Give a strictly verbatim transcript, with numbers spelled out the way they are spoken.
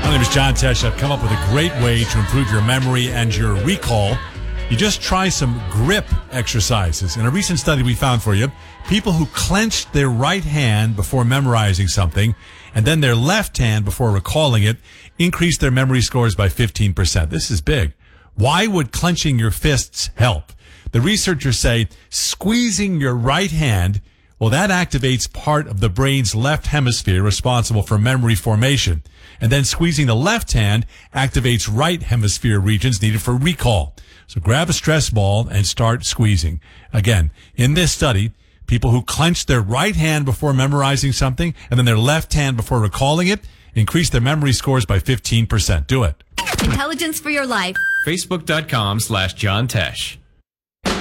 My name is John Tesh. I've come up with a great way to improve your memory and your recall. You just try some grip exercises. In a recent study we found for you, people who clenched their right hand before memorizing something and then their left hand before recalling it increased their memory scores by fifteen percent. This is big. Why would clenching your fists help? The researchers say squeezing your right hand, well, that activates part of the brain's left hemisphere responsible for memory formation. And then squeezing the left hand activates right hemisphere regions needed for recall. So grab a stress ball and start squeezing. Again, in this study, people who clenched their right hand before memorizing something and then their left hand before recalling it increased their memory scores by fifteen percent. Do it. Intelligence for your life. Facebook.com slash John Tesh.